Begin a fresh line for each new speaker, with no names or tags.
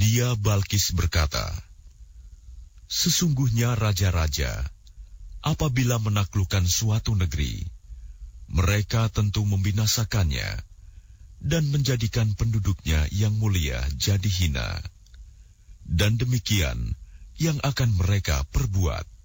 Dia Balkis berkata, "Sesungguhnya raja-raja, apabila menaklukkan suatu negeri, mereka tentu membinasakannya dan menjadikan penduduknya yang mulia jadi hina. Dan demikian yang akan mereka perbuat."